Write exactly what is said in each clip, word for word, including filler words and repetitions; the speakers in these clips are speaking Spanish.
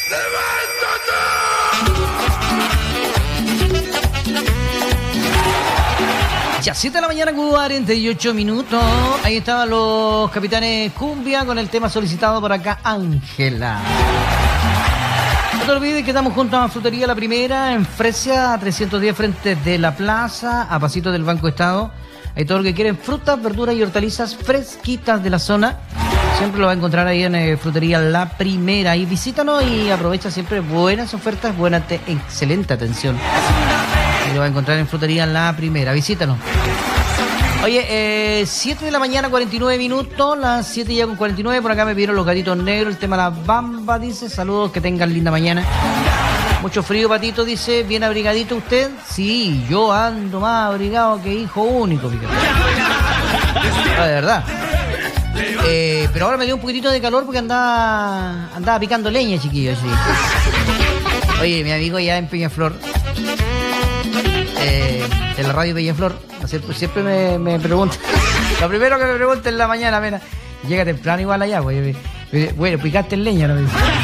Ya, siete de la mañana, cuarenta y ocho minutos. Ahí estaban los Capitanes Cumbia con el tema solicitado por acá, Ángela. No te olvides que estamos juntos a Frutería La Primera, en Fresia, a trescientos diez frente de la plaza, a pasito del Banco Estado. Hay todo lo que quieren, frutas, verduras y hortalizas fresquitas de la zona. Siempre lo va a encontrar ahí en eh, Frutería La Primera. Y visítanos y aprovecha siempre buenas ofertas, buena te excelente atención. Y lo va a encontrar en Frutería La Primera. Visítanos. Oye, eh, siete de la mañana, cuarenta y nueve minutos. Las siete ya con cuarenta y nueve. Por acá me pidieron los gatitos negros. El tema de la bamba, dice. Saludos, que tengan linda mañana. Mucho frío, Patito, dice. ¿Bien abrigadito usted? Sí, yo ando más abrigado que hijo único, fíjate. No, de verdad. Eh, pero ahora me dio un poquitito de calor porque andaba, andaba picando leña, chiquillos. Sí. Oye, mi amigo ya en Peñaflor. Eh, en la radio Peñaflor, siempre, siempre me, me pregunta, lo primero que me pregunta en la mañana, mira, llega temprano igual allá, pues, bueno, picaste en leña, ¿no?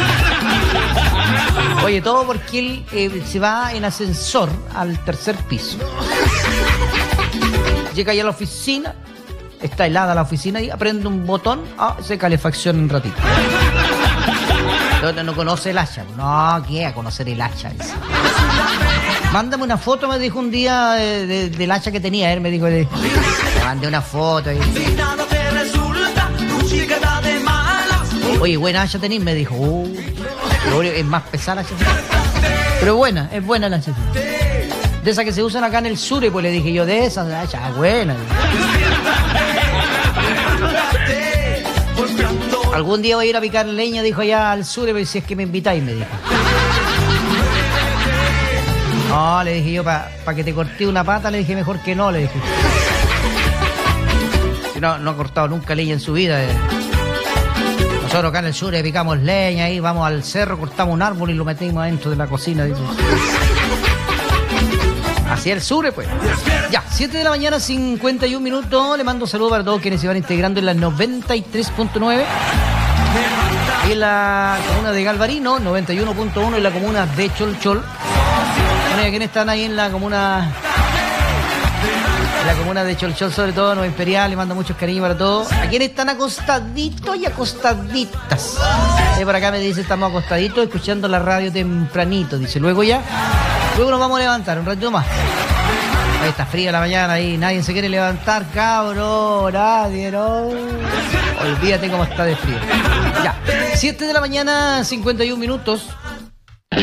Oye, todo porque él eh, se va en ascensor al tercer piso. Llega allá a la oficina, está helada la oficina y aprende un botón, ah, se calefacciona un ratito. No, no conoce el hacha, no, ¿qué a conocer el hacha? Dice. Mándame una foto, me dijo un día de, de, del hacha que tenía. Él me dijo, le mandé una foto. Y... Oye, buena hacha tenés, me dijo. Uh, es más pesada la hacha. Pero buena, es buena la hacha. De esas que se usan acá en el sur, pues le dije yo, de esas hacha, buena. Algún día voy a ir a picar leña, dijo allá al sur, si es que me invitáis, me dijo. No, le dije yo, para pa que te corté una pata, le dije mejor que no, le dije. Si no, no ha cortado nunca leña en su vida. Eh. Nosotros acá en el sur eh, picamos leña, ahí vamos al cerro, cortamos un árbol y lo metemos adentro de la cocina. Dice. Así el sur, pues. Ya, siete de la mañana, cincuenta y un minutos. Le mando un saludo para todos quienes se van integrando en la noventa y tres punto nueve. Y en la comuna de Galvarino, noventa y uno punto uno, en la comuna de Cholchol. Bueno, y quienes están ahí en la comuna en la comuna de Cholchol, sobre todo Nueva Imperial, le mando muchos cariños para todos. A quienes están acostaditos y acostaditas. Eh, por acá me dice, estamos acostaditos escuchando la radio tempranito. Dice, luego ya, luego nos vamos a levantar un ratito más. Ahí está fría la mañana, ahí nadie se quiere levantar, cabrón, nadie, no. Olvídate cómo está de frío. Ya, siete de la mañana, cincuenta y un minutos.